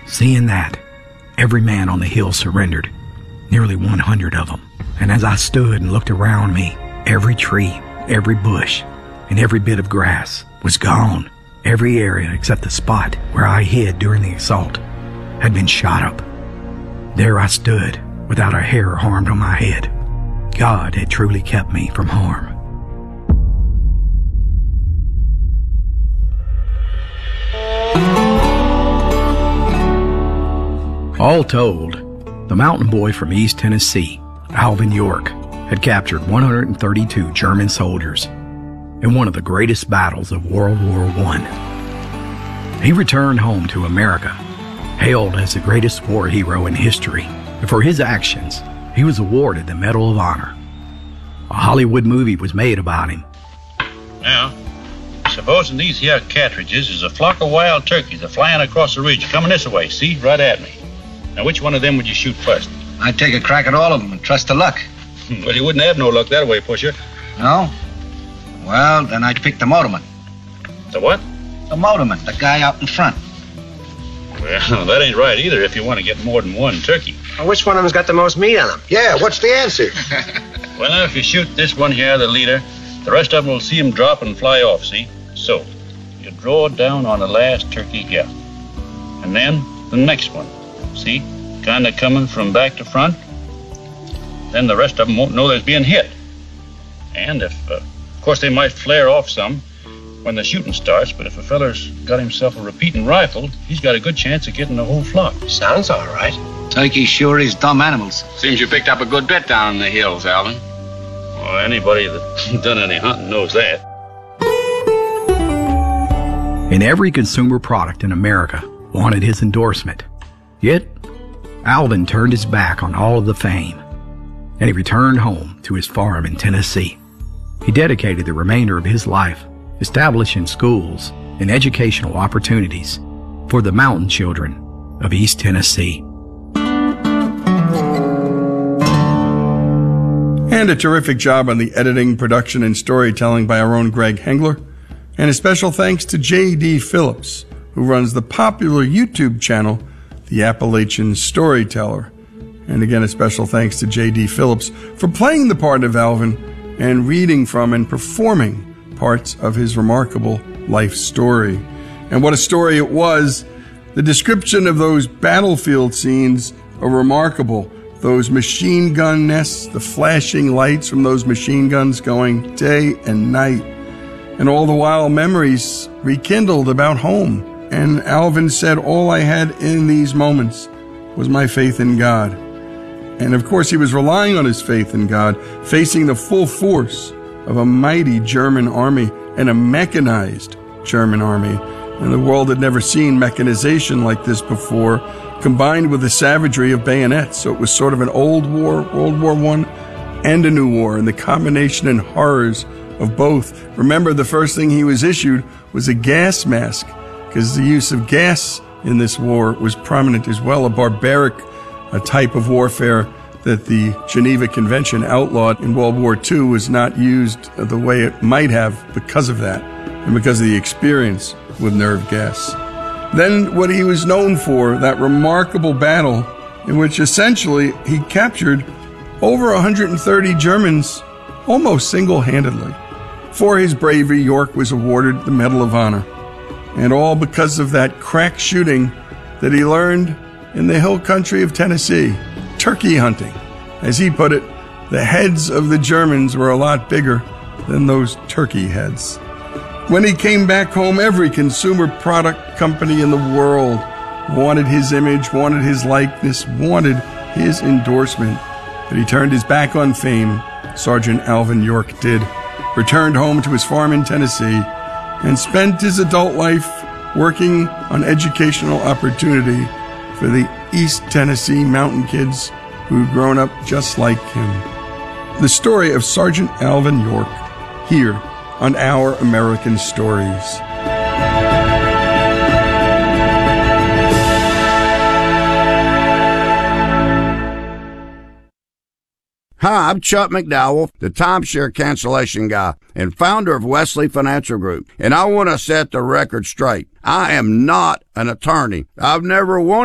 Seeing that, every man on the hill surrendered, nearly 100 of them. And as I stood and looked around me, every tree, every bush, and every bit of grass was gone. Every area except the spot where I hid during the assault had been shot up. There I stood, without a hair harmed on my head. God had truly kept me from harm. All told, the mountain boy from East Tennessee, Alvin York, had captured 132 German soldiers in one of the greatest battles of World War I. He returned home to America, hailed as the greatest war hero in history, and for his actions, he was awarded the Medal of Honor. A Hollywood movie was made about him. Now, supposing these here cartridges is a flock of wild turkeys a flying across the ridge, coming this way, see, right at me. Now, which one of them would you shoot first? I'd take a crack at all of them and trust to luck. Well, you wouldn't have no luck that way, Pusher. No? Well, then I'd pick the motorman. The what? The motorman, the guy out in front. Well, that ain't right either if you want to get more than one turkey. Well, which one of them's got the most meat on him? Yeah, what's the answer? Well, now, if you shoot this one here, the leader, the rest of them will see him drop and fly off, see? So, you draw down on the last turkey here. And then the next one. See? Kind of coming from back to front. Then the rest of them won't know there's being hit. And if, of course, they might flare off some when the shooting starts, but if a feller's got himself a repeating rifle, he's got a good chance of getting the whole flock. Sounds all right. Turkeys sure is dumb animals. Seems you picked up a good bit down in the hills, Alvin. Well, anybody that's done any hunting knows that. And every consumer product in America wanted his endorsement. Yet, Alvin turned his back on all of the fame, and he returned home to his farm in Tennessee. He dedicated the remainder of his life establishing schools and educational opportunities for the mountain children of East Tennessee. And a terrific job on the editing, production, and storytelling by our own Greg Hengler. And a special thanks to J.D. Phillips, who runs the popular YouTube channel, The Appalachian Storyteller. And again, a special thanks to J.D. Phillips for playing the part of Alvin and reading from and performing parts of his remarkable life story. And what a story it was. The description of those battlefield scenes are remarkable. Those machine gun nests, the flashing lights from those machine guns going day and night. And all the while memories rekindled about home. And Alvin said, all I had in these moments was my faith in God. And of course, he was relying on his faith in God, facing the full force of a mighty German army and a mechanized German army. And the world had never seen mechanization like this before, combined with the savagery of bayonets. So it was sort of an old war, World War I, and a new war, and the combination and horrors of both. Remember, the first thing he was issued was a gas mask, because the use of gas in this war was prominent as well, a barbaric type of warfare that the Geneva Convention outlawed in World War II was not used the way it might have because of that, and because of the experience with nerve gas. Then what he was known for, that remarkable battle in which essentially he captured over 130 Germans almost single-handedly. For his bravery, York was awarded the Medal of Honor. And all because of that crack shooting that he learned in the hill country of Tennessee, turkey hunting. As he put it, the heads of the Germans were a lot bigger than those turkey heads. When he came back home, every consumer product company in the world wanted his image, wanted his likeness, wanted his endorsement. But he turned his back on fame, Sergeant Alvin York did, returned home to his farm in Tennessee, and spent his adult life working on educational opportunity for the East Tennessee mountain kids who'd grown up just like him. The story of Sergeant Alvin York, here on Our American Stories. Hi, I'm Chuck McDowell, the timeshare cancellation guy and founder of Wesley Financial Group, and I want to set the record straight. I am not an attorney. I've never wanted